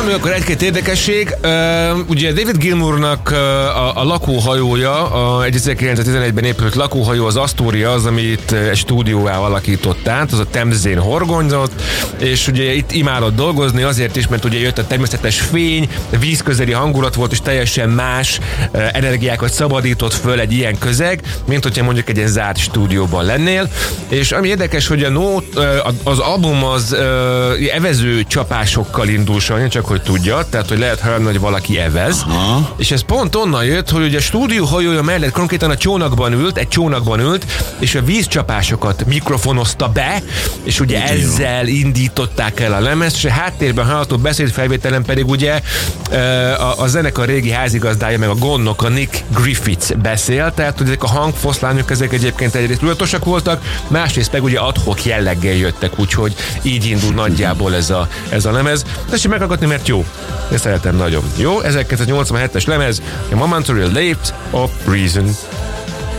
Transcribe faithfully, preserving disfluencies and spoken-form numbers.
Na, akkor egy-két érdekesség. Uh, ugye David Gilmournak uh, a, a lakóhajója, a ezerkilencszáztizenegyben épült lakóhajó, az Astoria az, amit egy stúdióvá alakított át, az a Temzén horgonyzott, és ugye itt imádott dolgozni azért is, mert ugye jött a természetes fény, vízközeli hangulat volt, és teljesen más uh, energiákat szabadított föl egy ilyen közeg, mint hogyha mondjuk egy ilyen zárt stúdióban lennél. És ami érdekes, hogy a Note, uh, az album az uh, evező csapásokkal indul, csak hogy tudja, tehát hogy lehet hallani, hogy valaki evez. Aha. És ez pont onnan jött, hogy ugye a stúdió hajója mellett konkrétan a csónakban ült, egy csónakban ült, és a vízcsapásokat mikrofonozta be, és ugye ugye ezzel indították el a lemezt, és a háttérben hallható beszédfelvételen pedig ugye a, a zenekar régi házigazdája, meg a gondnok, a Nick Griffiths beszél, tehát hogy ezek a hangfoszlányok, ezek egyébként egyrészt tudatosak voltak, másrészt meg ugye ad-hoc jelleggel jöttek, úgyhogy így indul nagyjából ez a, ez a lemez. Tessék meghallgatni, mert jó. Én szeretem nagyon. Jó, ezerkilencszáznyolcvanhetes lemez, a Momentary Lapse of Reason.